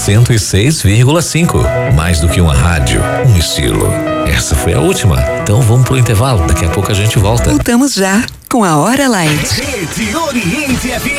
106,5. Mais do que uma rádio, um estilo. Essa foi a última. Então vamos pro intervalo. Daqui a pouco a gente volta. Voltamos já com a Hora Light. Rede Oriente FM.